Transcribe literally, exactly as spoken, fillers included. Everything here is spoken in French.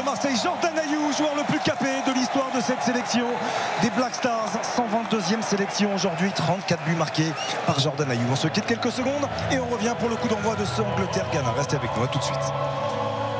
de Marseille, Jordan Ayew, joueur le plus capé de l'histoire de cette sélection des Black Stars. cent vingt-deuxième sélection aujourd'hui, trente-quatre buts marqués par Jordan Ayew. On se quitte quelques secondes et on revient pour le coup d'envoi de ce Angleterre-Ghana. Restez avec nous, à tout de suite.